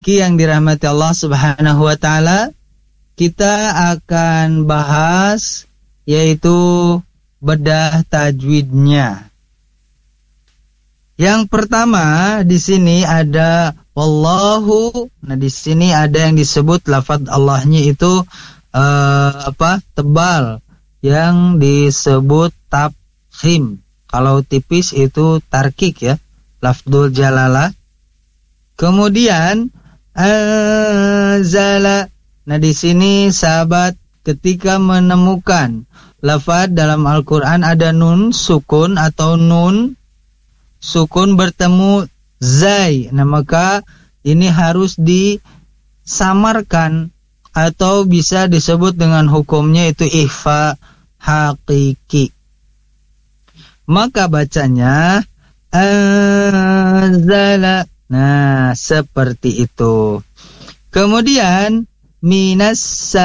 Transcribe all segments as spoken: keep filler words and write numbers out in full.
Aki yang dirahmati Allah Subhanahu wa taala, kita akan bahas yaitu bedah tajwidnya. Yang pertama di sini ada wallahu. Nah, di sini ada yang disebut lafaz Allahnya itu uh, apa? tebal, yang disebut tafkhim. Kalau tipis itu tarkik ya, lafdzul jalalah. Kemudian anzala. Nah, di sini sahabat ketika menemukan lafaz dalam Al-Qur'an ada nun sukun atau nun sukun bertemu zai, nah maka ini harus disamarkan atau bisa disebut dengan hukumnya itu ikhfa hakiki. Maka bacanya anzala. Nah, seperti itu. Kemudian minas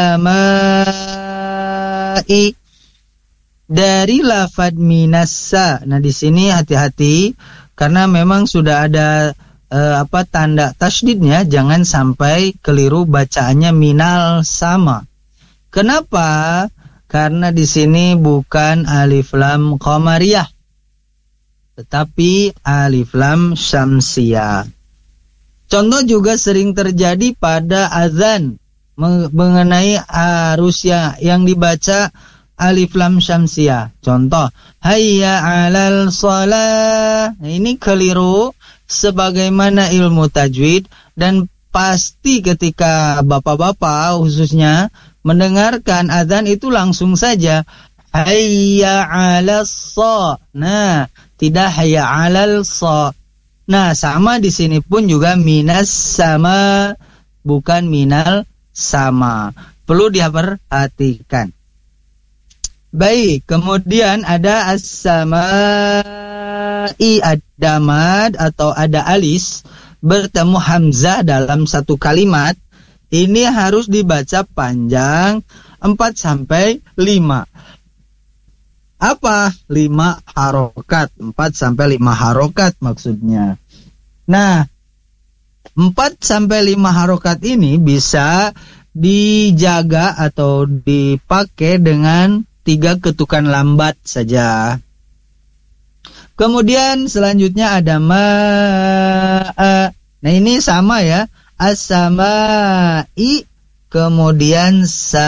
samai, dari lafaz minassa. Nah, di sini hati-hati karena memang sudah ada eh, apa tanda tasydidnya, jangan sampai keliru bacaannya minal sama. Kenapa? Karena di sini bukan alif lam qamariyah, tetapi alif lam syamsiyah. Contoh juga sering terjadi pada azan mengenai arusnya yang dibaca alif lam syamsiyah. Contoh, hayya 'alal shalah. Nah, ini keliru sebagaimana ilmu tajwid, dan pasti ketika bapak-bapak khususnya mendengarkan azan itu langsung saja hayya 'alas sha. Nah, tidak hayya 'alal sha. Nah, sama di sini pun juga minas sama, bukan minal sama. Perlu diperhatikan. Baik, kemudian ada as-samai, ada mad atau ada alis bertemu hamzah dalam satu kalimat. Ini harus dibaca panjang empat sampai lima. Apa? lima harokat, empat sampai lima harokat maksudnya. Nah, empat sampai lima harokat ini bisa dijaga atau dipakai dengan tiga ketukan lambat saja. Kemudian selanjutnya ada ma'a. Nah, ini sama ya. As-samai, kemudian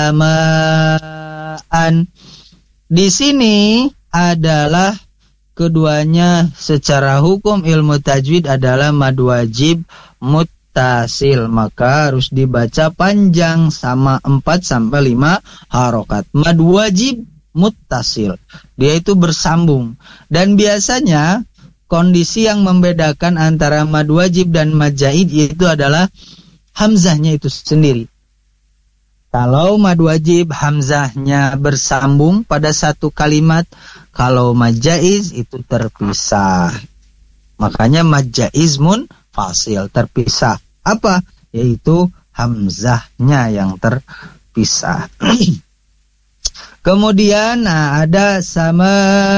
samaan. Di sini adalah keduanya secara hukum ilmu tajwid adalah mad wajib muttasil, maka harus dibaca panjang sama empat sampai lima harokat. Mad wajib muttasil, dia itu bersambung. Dan biasanya kondisi yang membedakan antara mad wajib dan mad jaid yaitu adalah hamzahnya itu sendiri. Kalau mad wajib hamzahnya bersambung pada satu kalimat, kalau mad jaiz itu terpisah. Makanya mad jaiz munfasil, terpisah. Apa? Yaitu hamzahnya yang terpisah. Kemudian nah, ada sama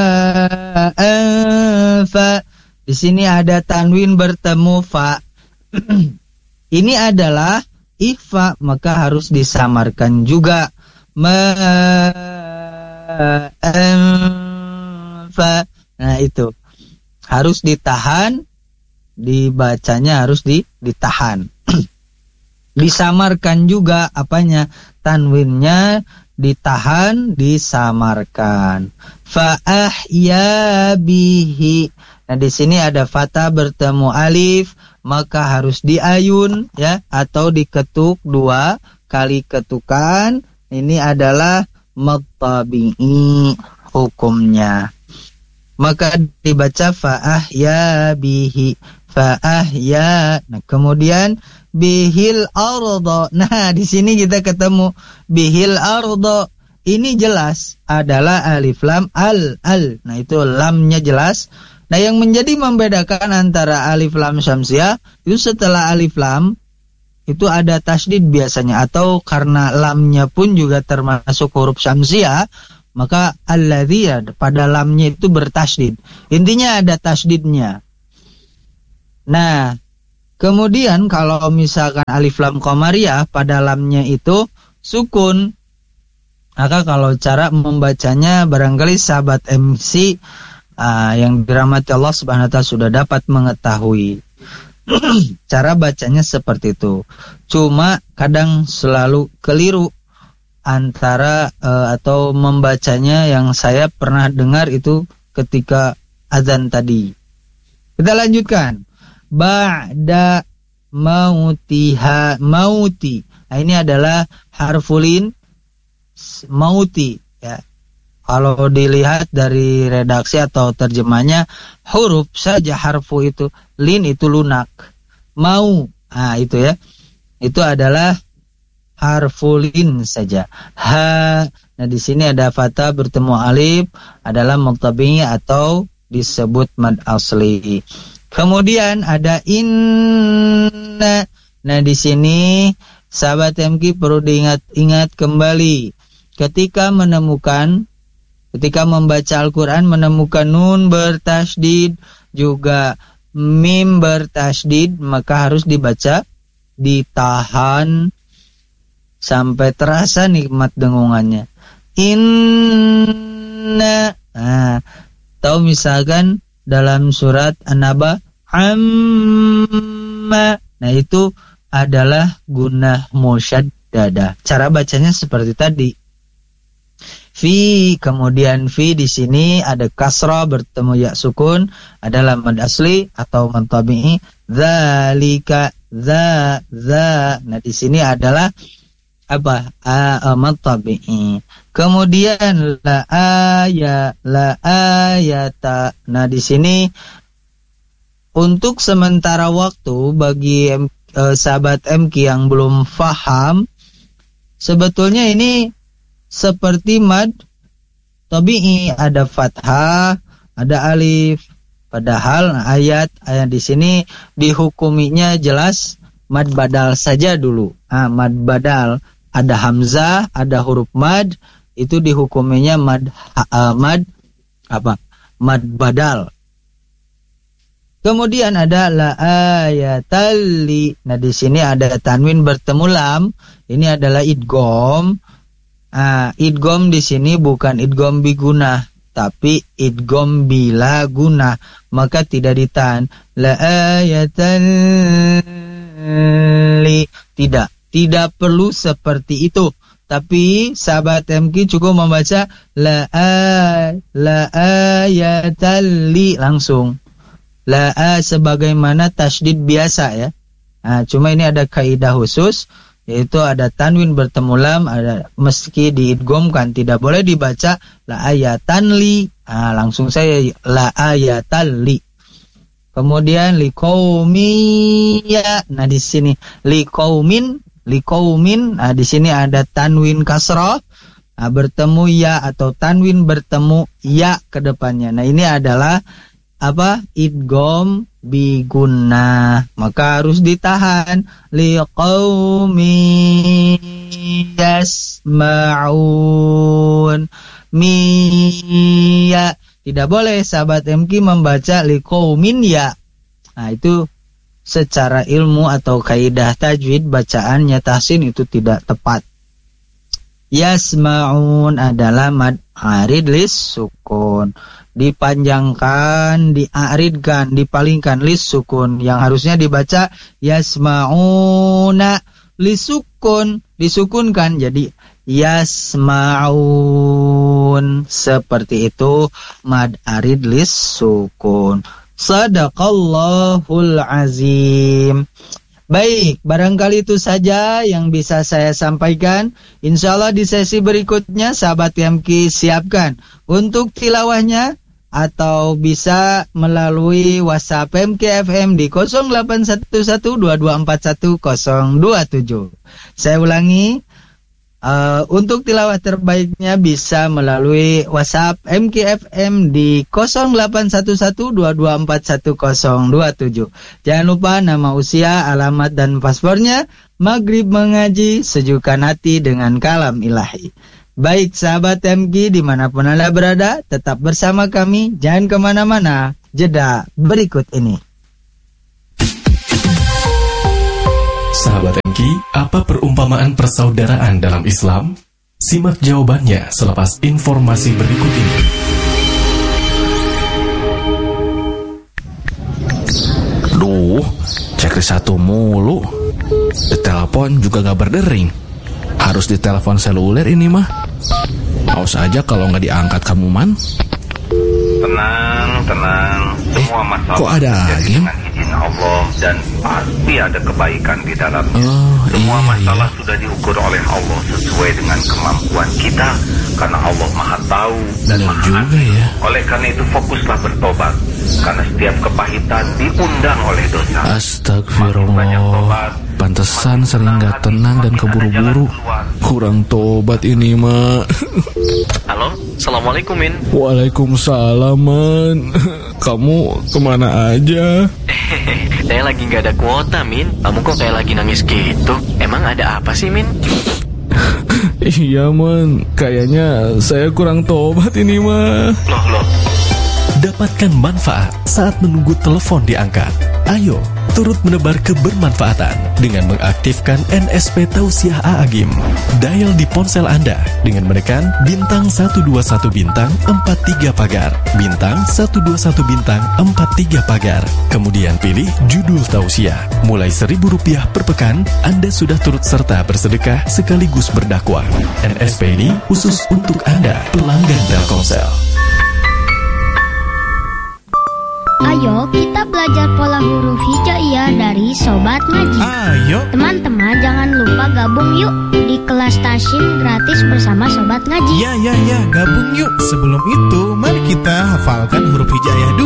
fa. Di sini ada tanwin bertemu fa. Ini adalah ikhfa, maka harus disamarkan juga. Ma fa. Nah, itu harus ditahan, dibacanya harus di, ditahan. Disamarkan juga apanya? Tanwinnya ditahan, disamarkan. Fa ahya bihi. Nah, di sini ada fatha bertemu alif, maka harus diayun ya, atau diketuk dua kali ketukan. Ini adalah mad tabi'i hukumnya. Maka dibaca fa ahya bihi, fa ahya. Nah, kemudian bihil arda. Nah, di sini kita ketemu bihil arda. Ini jelas adalah alif lam al al. Nah, itu lamnya jelas. Nah, yang menjadi membedakan antara alif lam syamsiah itu setelah alif lam itu ada tasydid biasanya, atau karena lamnya pun juga termasuk huruf syamsiah, maka alladzi pada lamnya itu bertasydid. Intinya ada tasydidnya. Nah, Kemudian kalau misalkan alif lam qamariyah pada lamnya itu sukun, maka kalau cara membacanya barangkali sahabat M C uh, yang dirahmati Allah Subhanahu wa taala sudah dapat mengetahui. Cara bacanya seperti itu. Cuma kadang selalu keliru antara uh, atau membacanya yang saya pernah dengar itu ketika azan tadi. Kita lanjutkan. Ba'da mautiha mauti. Nah, ini adalah harfulin mauti ya. Kalau dilihat dari redaksi atau terjemahnya, huruf saja harfu itu, lin itu lunak. Mau, nah itu ya. Itu adalah harfulin saja. Ha, nah di sini ada fatha bertemu alif adalah muqtabi atau disebut mad asli. Kemudian ada inna. Nah di sini sahabat M K perlu diingat-ingat kembali ketika menemukan, ketika membaca Al-Quran menemukan nun bertasydid juga mim bertasydid, maka harus dibaca ditahan sampai terasa nikmat dengungannya. Inna. Nah, atau misalkan dalam surat An-Naba amma, nah itu adalah gunnah musyaddada. Cara bacanya seperti tadi. Fi, kemudian fi di sini ada kasrah bertemu ya sukun, adalah mad asli atau mad tabi'i. Dzalika, za, za. Nah di sini adalah apa? A, mad tabi'i. Kemudian la aya, la ayata. Nah di sini untuk sementara waktu bagi eh, sahabat M K yang belum faham, sebetulnya ini seperti mad tabi'i, ada fathah, ada alif. Padahal ayat ayat di sini dihukuminya jelas mad badal saja dulu. Ah, mad badal ada hamzah, ada huruf mad, itu dihukuminya mad uh, mad apa? Mad badal. Kemudian ada la ayatali. Nah di sini ada tanwin bertemu lam. Ini adalah idgham. Ah, idgham di sini bukan idgham bigunah, tapi idgham bila guna, maka tidak ditahan. La ayatali. Tidak, tidak perlu seperti itu. Tapi sahabat M K cukup membaca la a la ayatali langsung. La a sebagaimana tasydid biasa ya. Nah, cuma ini ada kaidah khusus, yaitu ada tanwin bertemu lam, ada meski diidghamkan tidak boleh dibaca la ayatan li. Nah, langsung saya la ayatan li. Kemudian liqaumiya. Nah di sini liqaumin, liqaumin. Nah di sini ada tanwin kasrah, nah, bertemu ya atau tanwin bertemu ya ke depannya. Nah ini adalah apa? Idgham bi gunnah, maka harus ditahan. Liqaumi yasma'un miya. Tidak boleh sahabat M K membaca liqaumin ya. Nah itu secara ilmu atau kaidah tajwid bacaannya tahsin itu tidak tepat. Yasma'un adalah mad arid lis sukun, dipanjangkan, diaridkan, dipalingkan lis sukun, yang harusnya dibaca yasma'una lis sukun, disukunkan jadi yasma'un. Seperti itu mad arid lis sukun. Sadaqallahul azim. Baik, barangkali itu saja yang bisa saya sampaikan. Insyaallah di sesi berikutnya sahabat M K siapkan untuk tilawahnya, atau bisa melalui WhatsApp M K F M di nol delapan satu satu dua dua empat satu nol dua tujuh. Saya ulangi, uh, untuk tilawah terbaiknya bisa melalui WhatsApp M K F M di nol delapan satu satu dua dua empat satu nol dua tujuh. Jangan lupa nama, usia, alamat, dan paspornya. Maghrib mengaji, sejukkan hati dengan kalam ilahi. Baik sahabat M K dimanapun Anda berada, tetap bersama kami, jangan kemana-mana. Jeda berikut ini. Sahabat M K, apa perumpamaan persaudaraan dalam Islam? Simak jawabannya selepas informasi berikut ini. Duh, cek satu mulu. Di telepon juga gak berdering. Harus di telepon seluler ini mah. Awas aja kalau gak diangkat kamu, Man. Tenang, tenang. Semua masalah kok ada terjadi angin? dengan izin Allah dan pasti ada kebaikan di dalamnya. Oh, Semua iya, masalah iya. sudah diukur oleh Allah sesuai dengan kemampuan kita, karena Allah Maha Tahu dan Benar Maha juga Adil. ya. Oleh karena itu fokuslah bertobat, karena setiap kepahitan diundang oleh dosa. Astagfirullah. Pantesan sering gak tenang dan keburu-buru. Kurang tobat ini mah. Halo, Assalamualaikum Min. Waalaikumsalam, Man. Kamu kemana aja? Saya lagi gak ada kuota Min. Kamu kok kayak lagi nangis gitu? Emang ada apa sih Min? Iya, Man. Kayaknya saya kurang tobat ini mah. Loh loh, Dapatkan manfaat saat menunggu telepon diangkat. Ayo, turut menebar kebermanfaatan dengan mengaktifkan N S P Tausiah A'agim. Dial di ponsel Anda dengan menekan bintang satu dua satu bintang empat tiga pagar, bintang satu dua satu bintang empat tiga pagar. Kemudian pilih judul tausiah. Mulai seribu rupiah per pekan, Anda sudah turut serta bersedekah sekaligus berdakwah. N S P ini khusus untuk Anda, pelanggan Telkomsel. Ayo kita belajar pola huruf hijaiyah dari Sobat Ngaji. Ayo. Teman-teman jangan lupa gabung yuk di kelas tasyin gratis bersama Sobat Ngaji. Ya, ya, ya, gabung yuk. Sebelum itu, mari kita hafalkan huruf hijaiyah dulu.